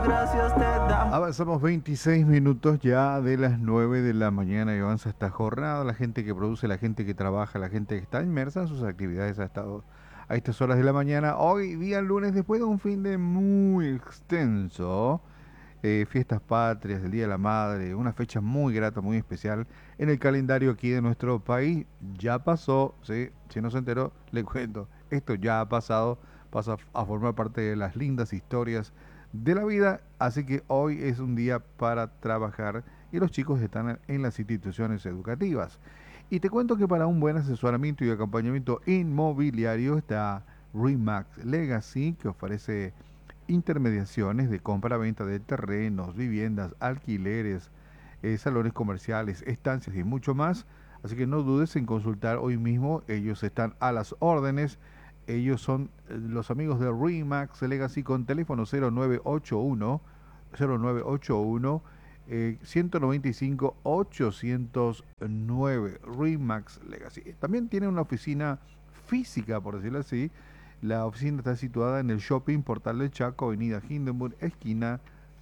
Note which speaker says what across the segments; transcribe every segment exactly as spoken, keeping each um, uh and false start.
Speaker 1: gracias te damos.
Speaker 2: Avanzamos veintiséis minutos ya de las nueve de la mañana y avanza esta jornada. La gente que produce, la gente que trabaja, la gente que está inmersa en sus actividades ha estado a estas horas de la mañana. Hoy, día lunes, después de un fin de muy extenso, eh, fiestas patrias, el Día de la Madre, una fecha muy grata, muy especial en el calendario aquí de nuestro país. Ya pasó, ¿sí? Si no se enteró, le cuento. Esto ya ha pasado, pasa a formar parte de las lindas historias de la vida, así que hoy es un día para trabajar y los chicos están en las instituciones educativas. Y te cuento que para un buen asesoramiento y acompañamiento inmobiliario está Remax Legacy, que ofrece intermediaciones de compra-venta de terrenos, viviendas, alquileres, eh, salones comerciales, estancias y mucho más. Así que no dudes en consultar hoy mismo, ellos están a las órdenes. Ellos son eh, los amigos de Remax Legacy con teléfono cero nueve ocho uno cero nueve ocho uno eh, ciento noventa y cinco ochocientos nueve. Remax Legacy. También tiene una oficina física, por decirlo así. La oficina está situada en el Shopping Portal del Chaco, Avenida Hindenburg, esquina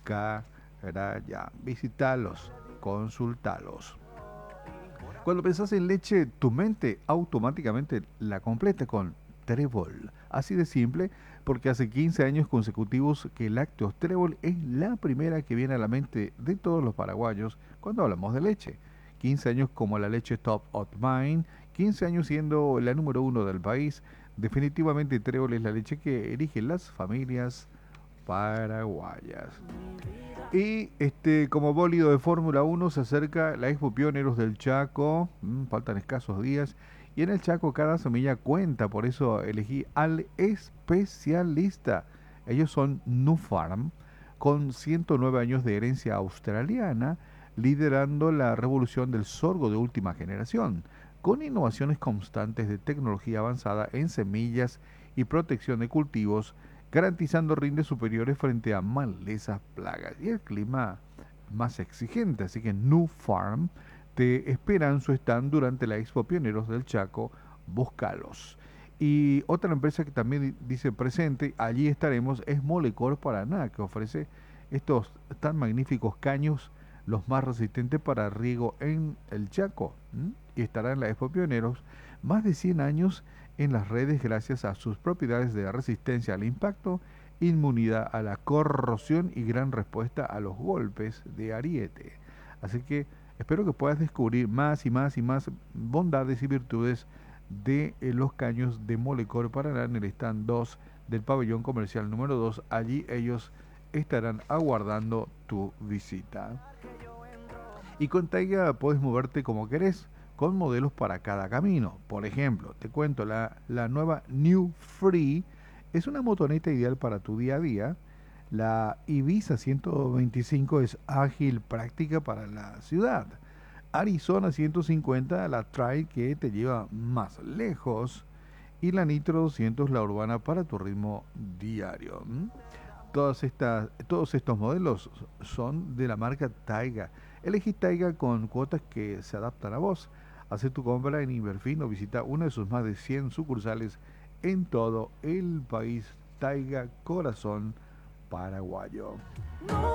Speaker 2: Caraya. Visitalos, consultalos. Cuando pensás en leche, tu mente automáticamente la completa con Trébol. Así de simple, porque hace quince años consecutivos que Lácteos Trébol es la primera que viene a la mente de todos los paraguayos cuando hablamos de leche. quince años como la leche Top of Mind, quince años siendo la número uno del país. Definitivamente Trébol es la leche que eligen las familias paraguayas. Y este, como bólido de Fórmula uno se acerca la Expo Pioneros del Chaco, mm, faltan escasos días, y en el Chaco cada semilla cuenta, por eso elegí al especialista. Ellos son Nufarm, con ciento nueve años de herencia australiana, liderando la revolución del sorgo de última generación, con innovaciones constantes de tecnología avanzada en semillas y protección de cultivos, garantizando rindes superiores frente a malezas, plagas y el clima más exigente. Así que New Farm te espera en su stand durante la Expo Pioneros del Chaco. Búscalos. Y otra empresa que también dice presente, allí estaremos, es Molecor Paraná, que ofrece estos tan magníficos caños, los más resistentes para riego en el Chaco. ¿m? Y estará en la Expo Pioneros más de cien años en las redes gracias a sus propiedades de resistencia al impacto, inmunidad a la corrosión y gran respuesta a los golpes de ariete. Así que espero que puedas descubrir más y más y más bondades y virtudes de eh, los caños de Molecor Paraná en el stand dos del pabellón comercial número dos. Allí ellos estarán aguardando tu visita. Y con Taiga puedes moverte como querés, con modelos para cada camino. Por ejemplo, te cuento, la, la nueva New Free es una motoneta ideal para tu día a día. La Ibiza ciento veinticinco es ágil, práctica para la ciudad. Arizona ciento cincuenta, la trail que te lleva más lejos. Y la Nitro doscientos, la urbana para tu ritmo diario. ¿m? Todas estas, todos estos modelos son de la marca Taiga. Elegí Taiga con cuotas que se adaptan a vos. Haz tu compra en Inverfin o visita una de sus más de cien sucursales en todo el país. Taiga, corazón paraguayo.